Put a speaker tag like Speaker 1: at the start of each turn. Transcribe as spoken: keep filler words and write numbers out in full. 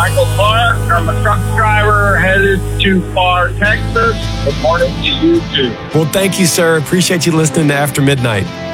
Speaker 1: Michael Clark. I'm a truck driver headed to Far, Texas. Good morning to you, too.
Speaker 2: Well, thank you, sir. Appreciate you listening to After Midnight.